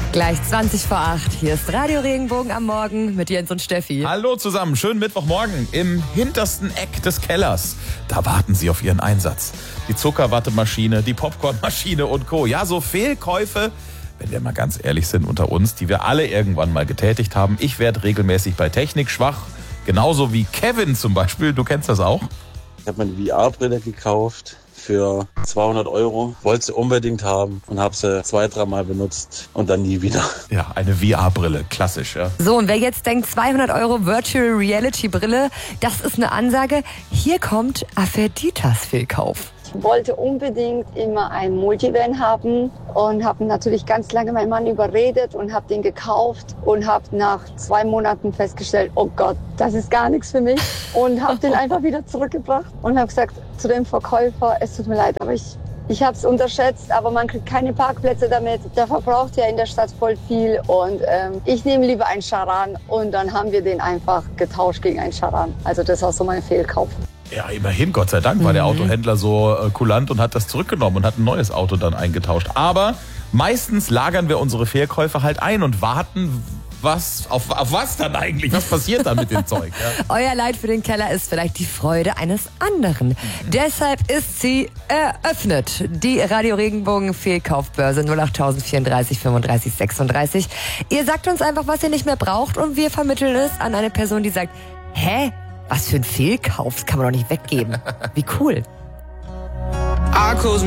Gleich 20 vor 8. Hier ist Radio Regenbogen am Morgen mit Jens und Steffi. Hallo zusammen, schönen Mittwochmorgen im hintersten Eck des Kellers. Da warten Sie auf Ihren Einsatz. Die Zuckerwattemaschine, die Popcornmaschine und Co. Ja, so Fehlkäufe, wenn wir mal ganz ehrlich sind unter uns, die wir alle irgendwann mal getätigt haben. Ich werde regelmäßig bei Technik schwach, genauso wie Kevin zum Beispiel. Du kennst das auch? Ich habe mir eine VR-Brille gekauft für 200 €. Wollte sie unbedingt haben und habe sie 2-3 Mal benutzt und dann nie wieder. Ja, eine VR-Brille, klassisch, ja. So, und wer jetzt denkt, 200 € Virtual Reality Brille, das ist eine Ansage. Hier kommt Aphrodite's Fehlkauf. Ich wollte unbedingt immer ein Multivan haben und habe natürlich ganz lange meinen Mann überredet und habe den gekauft und habe nach 2 Monaten festgestellt, oh Gott, das ist gar nichts für mich, und habe den einfach wieder zurückgebracht und habe gesagt zu dem Verkäufer, es tut mir leid, aber ich habe es unterschätzt, aber man kriegt keine Parkplätze damit. Der verbraucht ja in der Stadt voll viel und ich nehme lieber einen Charan, und dann haben wir den einfach getauscht gegen einen Charan. Also das war so mein Fehlkauf. Ja, immerhin, Gott sei Dank, war der Autohändler so kulant und hat das zurückgenommen und hat ein neues Auto dann eingetauscht. Aber meistens lagern wir unsere Fehlkäufe halt ein und warten, auf was dann eigentlich? Was passiert dann mit dem Zeug? Ja? Euer Leid für den Keller ist vielleicht die Freude eines anderen. Deshalb ist sie eröffnet. Die Radio Regenbogen Fehlkaufbörse 08034 35 36. Ihr sagt uns einfach, was ihr nicht mehr braucht, und wir vermitteln es an eine Person, die sagt, hä? Was für ein Fehlkauf? Das kann man doch nicht weggeben. Wie cool.